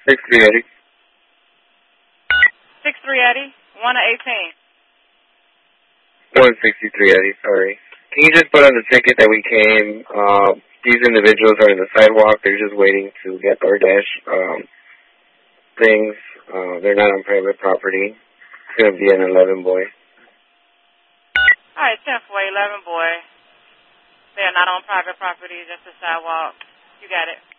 63 Eddie. 63 Eddie, 1 to 18. 163 Eddie, sorry. Can you just put on the ticket that we came, these individuals are in the sidewalk, they're just waiting to get DoorDash, things, they're not on private property. It's going to be an 11 boy. Alright, 10 for 11 boy. They are not on private property, just a sidewalk. You got it.